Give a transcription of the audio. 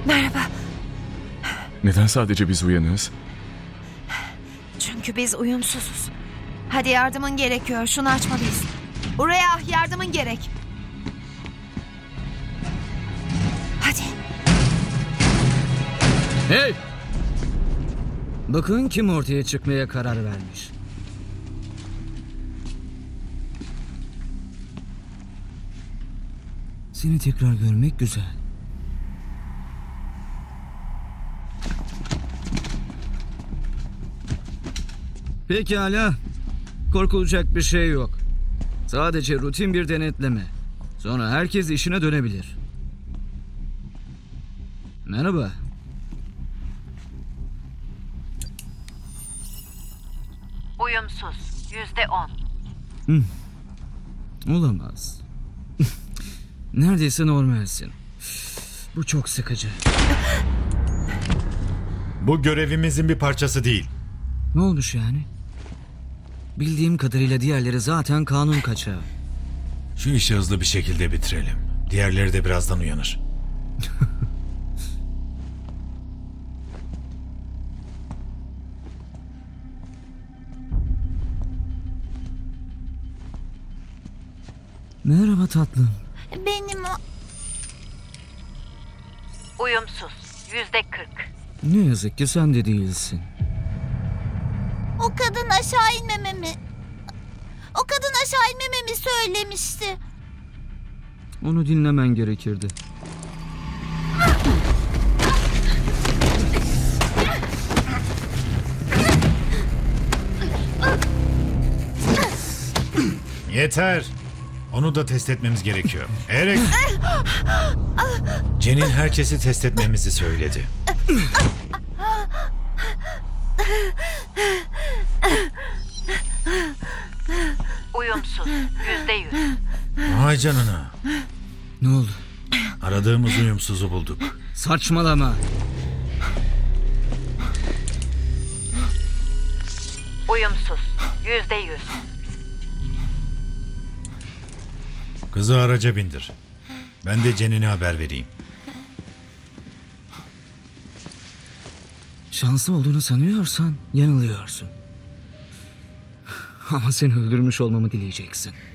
Merhaba. Neden sadece biz uyanığız? Çünkü biz uyumsuzuz. Hadi yardımın gerekiyor. Şunu açmalıyız. Buraya yardımın gerek. Hadi. Hey! Bakın kim ortaya çıkmaya karar vermiş. Seni tekrar görmek güzel. Pekala. Korkulacak bir şey yok. Sadece rutin bir denetleme. Sonra herkes işine dönebilir. Merhaba. Uyumsuz. %10. Olamaz. Neredeyse normalsin. Bu çok sıkıcı. Bu görevimizin bir parçası değil. Ne olmuş yani? Bildiğim kadarıyla diğerleri zaten kanun kaçağı. Şu işi hızlı bir şekilde bitirelim. Diğerleri de birazdan uyanır. Merhaba tatlım. Benim o... Uyumsuz. %40. Ne yazık ki sen de değilsin. O kadın aşağı inmememi... O kadın aşağı inmememi söylemişti. Onu dinlemen gerekirdi. Yeter. Onu da test etmemiz gerekiyor. Eric. Cen'in herkesi test etmemizi söyledi. Uyumsuz. %100. Vay canına. Ne oldu? Aradığımız uyumsuzu bulduk. Saçmalama. Uyumsuz. %100. Kızı araca bindir. Ben de Cen'ine haber vereyim. Şanslı olduğunu sanıyorsan yanılıyorsun. Ama seni öldürmüş olmamı dileyeceksin.